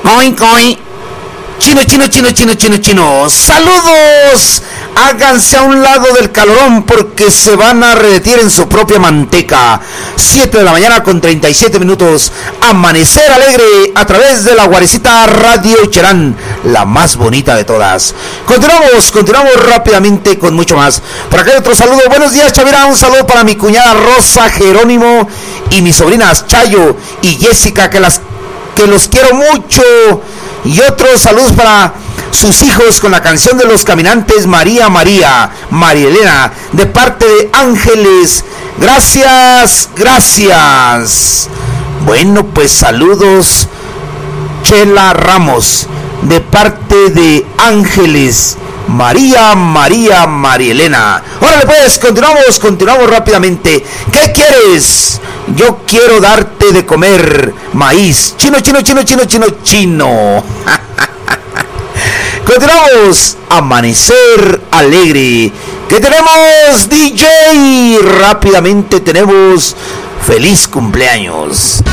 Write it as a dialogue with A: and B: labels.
A: Coin, coin. Chino, chino, chino, chino, chino, chino. ¡Saludos! Háganse a un lado del calorón porque se van a derretir en su propia manteca. 7 de la mañana con 37 minutos. Amanecer alegre a través de la Guarecita Radio Cherán, la más bonita de todas. Continuamos rápidamente con mucho más. Por acá hay otro saludo. Buenos días, Chavira. Un saludo para mi cuñada Rosa, Jerónimo y mis sobrinas Chayo y Jessica, que los quiero mucho. Y otros saludos para sus hijos con la canción de los caminantes, María Elena, de parte de Ángeles. Gracias. Bueno, pues saludos, Chela Ramos, de parte de Ángeles, María Elena. Órale pues, continuamos rápidamente. ¿Qué quieres? Yo quiero darte de comer maíz. Chino. Continuamos. Amanecer alegre. ¿Qué tenemos, DJ? Rápidamente tenemos feliz cumpleaños.